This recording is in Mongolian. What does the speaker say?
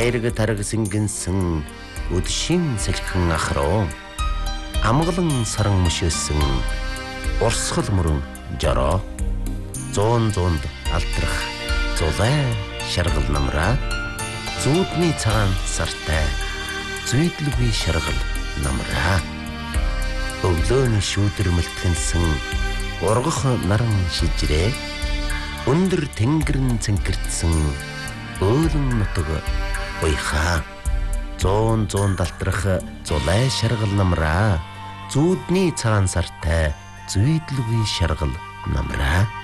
баярг тараг сингэнсэн өдшин сэлхэн ахруу амгалан саран мөшөөсөн урсгал мөрөн жороо зуунд алтрах зулай шаргал намраа зүүдний цагаан сартай зүйдлгүй шаргал намраа өглөөний шүүдэр мэлтгэнсэн ургах наран шижрээ өндөр тэнгэрн цэнкэрдсэн өөлөн нутаг уйхаа зуун далтрах зулай шаргал намраа зүүдний цагаан сартай зүйдлгүй шаргал намраа